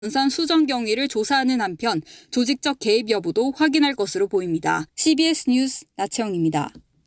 연산 수정 경위를 조사하는 한편 조직적 개입 여부도 확인할 것으로 보입니다. CBS 뉴스 나채영입니다.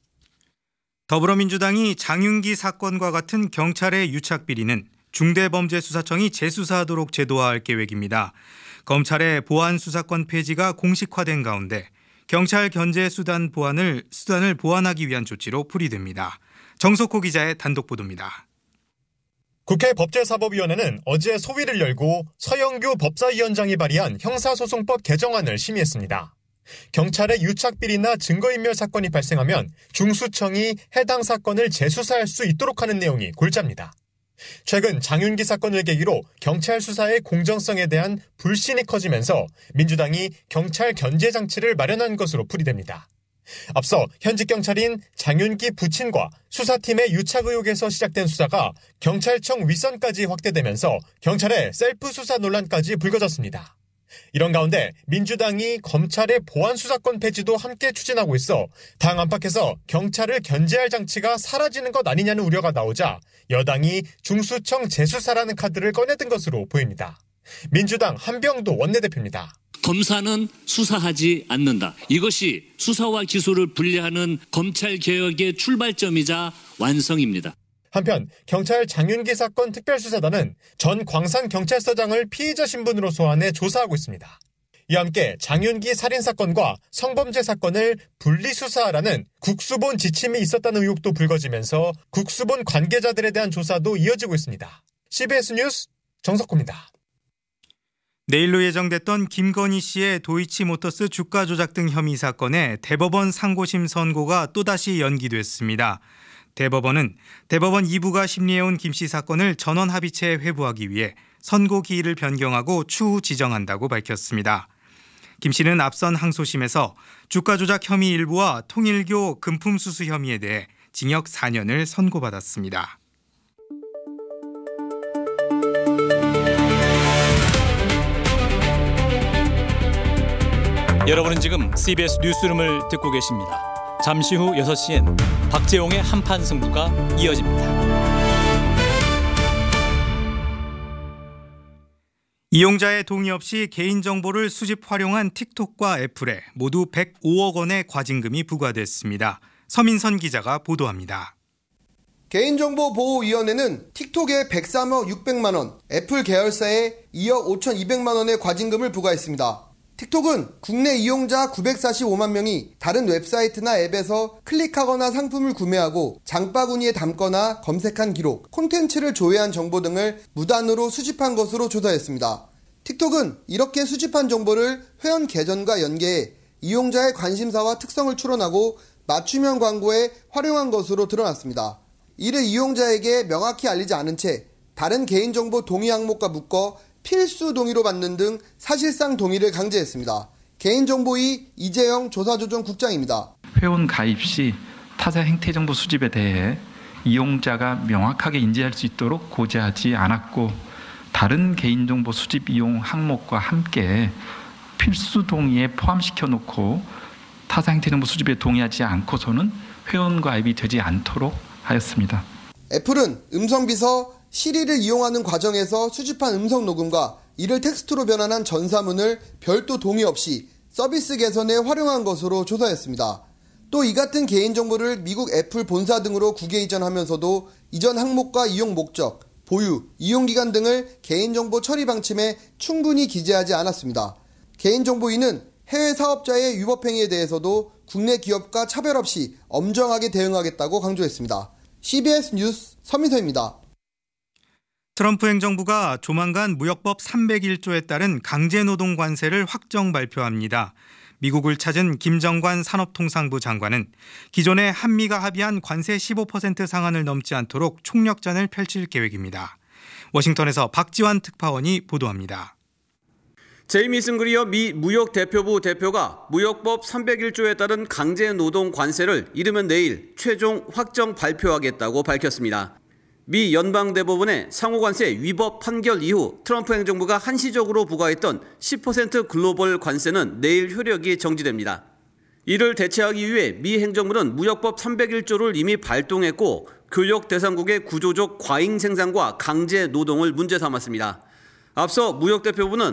더불어민주당이 장윤기 사건과 같은 경찰의 유착비리는 중대범죄수사청이 재수사하도록 제도화할 계획입니다. 검찰의 보안 수사권 폐지가 공식화된 가운데 경찰 견제 수단을 보완하기 위한 조치로 풀이됩니다. 정석호 기자의 단독 보도입니다. 국회 법제사법위원회는 어제 소위를 열고 서영교 법사위원장이 발의한 형사소송법 개정안을 심의했습니다. 경찰의 유착비리나 증거인멸 사건이 발생하면 중수청이 해당 사건을 재수사할 수 있도록 하는 내용이 골자입니다. 최근 장윤기 사건을 계기로 경찰 수사의 공정성에 대한 불신이 커지면서 민주당이 경찰 견제 장치를 마련한 것으로 풀이됩니다. 앞서 현직 경찰인 장윤기 부친과 수사팀의 유착 의혹에서 시작된 수사가 경찰청 윗선까지 확대되면서 경찰의 셀프 수사 논란까지 불거졌습니다. 이런 가운데 민주당이 검찰의 보안 수사권 폐지도 함께 추진하고 있어 당 안팎에서 경찰을 견제할 장치가 사라지는 것 아니냐는 우려가 나오자 여당이 중수청 재수사라는 카드를 꺼내든 것으로 보입니다. 민주당 한병도 원내대표입니다. 검사는 수사하지 않는다. 이것이 수사와 기소를 분리하는 검찰개혁의 출발점이자 완성입니다. 한편 경찰 장윤기 사건 특별수사단은 전 광산경찰서장을 피의자 신분으로 소환해 조사하고 있습니다. 이와 함께 장윤기 살인사건과 성범죄 사건을 분리수사하라는 국수본 지침이 있었다는 의혹도 불거지면서 국수본 관계자들에 대한 조사도 이어지고 있습니다. CBS 뉴스 정석호입니다. 내일로 예정됐던 김건희 씨의 도이치모터스 주가 조작 등 혐의 사건의 대법원 상고심 선고가 또다시 연기됐습니다. 대법원 2부가 심리해온 김 씨 사건을 전원 합의체에 회부하기 위해 선고 기일을 변경하고 추후 지정한다고 밝혔습니다. 김 씨는 앞선 항소심에서 주가 조작 혐의 일부와 통일교 금품 수수 혐의에 대해 징역 4년을 선고받았습니다. 여러분은 지금 CBS 뉴스룸을 듣고 계십니다. 잠시 후 6시엔 박재홍의 한판 승부가 이어집니다. 이용자의 동의 없이 개인정보를 수집 활용한 틱톡과 애플에 모두 105억 원의 과징금이 부과됐습니다. 서민선 기자가 보도합니다. 개인정보보호위원회는 틱톡에 103억 600만 원, 애플 계열사에 2억 5,200만 원의 과징금을 부과했습니다. 틱톡은 국내 이용자 945만 명이 다른 웹사이트나 앱에서 클릭하거나 상품을 구매하고 장바구니에 담거나 검색한 기록, 콘텐츠를 조회한 정보 등을 무단으로 수집한 것으로 조사했습니다. 틱톡은 이렇게 수집한 정보를 회원 계정과 연계해 이용자의 관심사와 특성을 추론하고 맞춤형 광고에 활용한 것으로 드러났습니다. 이를 이용자에게 명확히 알리지 않은 채 다른 개인정보 동의 항목과 묶어 필수 동의로 받는 등 사실상 동의를 강제했습니다. 개인정보위 이재영 조사조정국장입니다. 회원 가입 시 타사 행태정보 수집에 대해 이용자가 명확하게 인지할 수 있도록 고지하지 않았고 다른 개인정보 수집 이용 항목과 함께 필수 동의에 포함시켜 놓고 타사 행태정보 수집에 동의하지 않고서는 회원 가입이 되지 않도록 하였습니다. 애플은 음성비서 시리를 이용하는 과정에서 수집한 음성 녹음과 이를 텍스트로 변환한 전사문을 별도 동의 없이 서비스 개선에 활용한 것으로 조사했습니다. 또 이 같은 개인정보를 미국 애플 본사 등으로 국외 이전하면서도 이전 항목과 이용 목적, 보유, 이용기간 등을 개인정보 처리 방침에 충분히 기재하지 않았습니다. 개인정보위는 해외 사업자의 위법행위에 대해서도 국내 기업과 차별 없이 엄정하게 대응하겠다고 강조했습니다. CBS 뉴스 서민서입니다. 트럼프 행정부가 조만간 무역법 301조에 따른 강제노동 관세를 확정 발표합니다. 미국을 찾은 김정관 산업통상부 장관은 기존에 한미가 합의한 관세 15% 상한을 넘지 않도록 총력전을 펼칠 계획입니다. 워싱턴에서 박지환 특파원이 보도합니다. 제이미슨 그리어 미 무역대표부 대표가 무역법 301조에 따른 강제노동 관세를 이르면 내일 최종 확정 발표하겠다고 밝혔습니다. 미 연방대법원의 상호관세 위법 판결 이후 트럼프 행정부가 한시적으로 부과했던 10% 글로벌 관세는 내일 효력이 정지됩니다. 이를 대체하기 위해 미 행정부는 무역법 301조를 이미 발동했고 교역 대상국의 구조적 과잉 생산과 강제 노동을 문제 삼았습니다. 앞서 무역대표부는